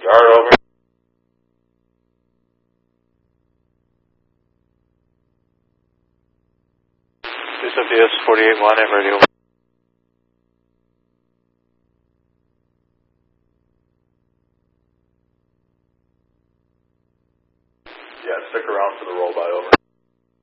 Yard over. CSFDS 48-1, I'm ready over. Yeah, stick around for the roll by over.